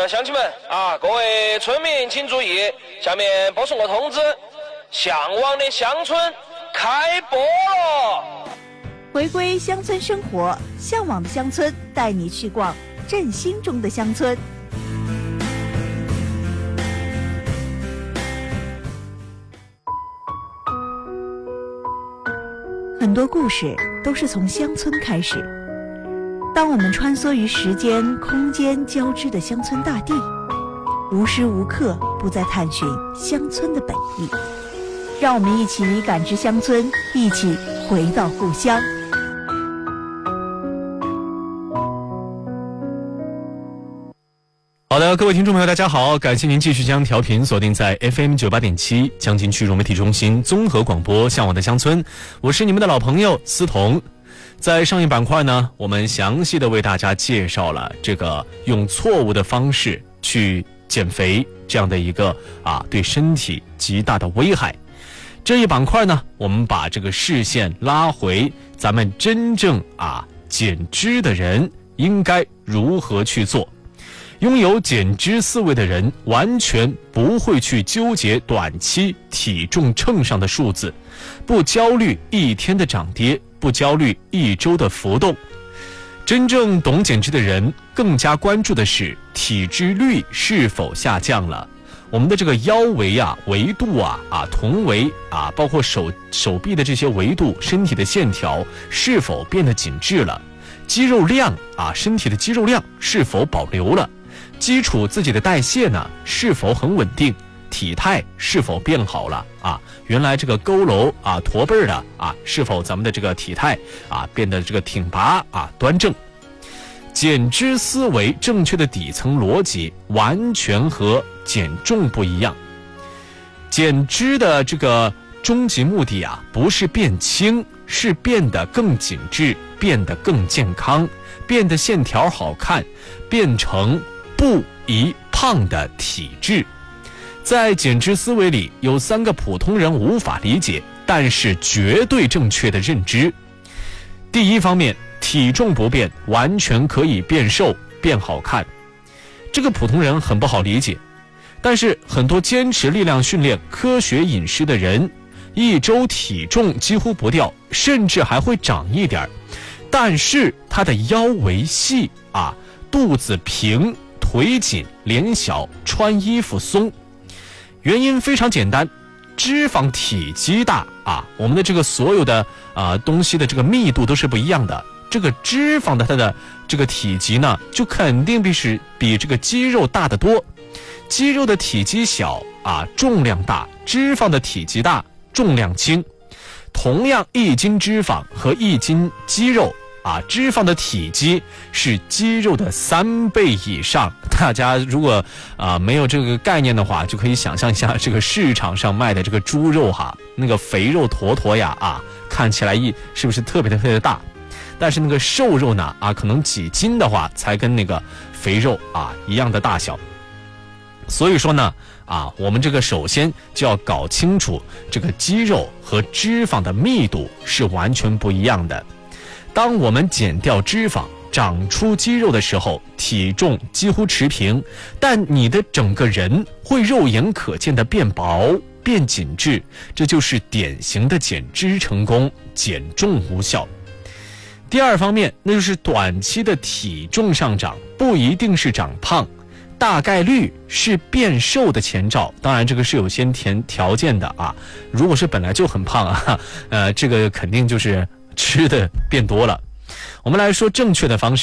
乡亲们啊，各位村民请注意，下面播送个通知，向往的乡村开播了。 回归乡村生活，向往的乡村带你去逛振兴中的乡村。很多故事都是从乡村开始。当我们穿梭于时间、空间交织的乡村大地，无时无刻不在探寻乡村的本意。让我们一起感知乡村，一起回到故乡。 好的，各位听众朋友大家好，感谢您继续将调频锁定在 FM 98.7江津区融媒体中心综合广播向往的乡村，我是你们的老朋友思彤。在上一板块呢，我们详细的为大家介绍了这个用错误的方式去减肥这样的一个对身体极大的危害。这一板块呢，我们把这个视线拉回咱们真正减脂的人应该如何去做。拥有减脂思维的人完全不会去纠结短期体重秤上的数字，不焦虑一天的涨跌，不焦虑一周的浮动。真正懂减脂的人更加关注的是体脂率是否下降了，我们的这个腰围维度臀围包括手臂的这些维度，身体的线条是否变得紧致了，肌肉量身体的肌肉量是否保留了，基础自己的代谢呢是否很稳定，体态是否变好了原来这个佝偻驼背的是否咱们的这个体态变得这个挺拔端正。减脂思维正确的底层逻辑完全和减重不一样。减脂的这个终极目的不是变轻，是变得更紧致，变得更健康，变得线条好看，变成不宜胖的体质。在减脂思维里有3个普通人无法理解但是绝对正确的认知。第一方面，体重不变完全可以变瘦变好看，这个普通人很不好理解。但是很多坚持力量训练、科学饮食的人，一周体重几乎不掉，甚至还会长一点，但是他的腰围细肚子平，腿紧，脸小，穿衣服松。原因非常简单，脂肪体积大我们的这个所有的东西的这个密度都是不一样的，这个脂肪的它的这个体积呢，就肯定比这个肌肉大得多。肌肉的体积小重量大，脂肪的体积大，重量轻。同样1斤脂肪和1斤肌肉脂肪的体积是肌肉的3倍以上。大家如果没有这个概念的话，就可以想象一下这个市场上卖的这个猪肉那个肥肉坨坨看起来是不是特别的大？但是那个瘦肉呢可能几斤的话才跟那个肥肉一样的大小。所以说呢我们这个首先就要搞清楚这个肌肉和脂肪的密度是完全不一样的。当我们减掉脂肪长出肌肉的时候，体重几乎持平，但你的整个人会肉眼可见的变薄变紧致，这就是典型的减脂成功，减重无效。第二方面，那就是短期的体重上涨不一定是长胖，大概率是变瘦的前兆。当然这个是有先条件的如果是本来就很胖这个肯定就是吃的变多了。我们来说正确的方式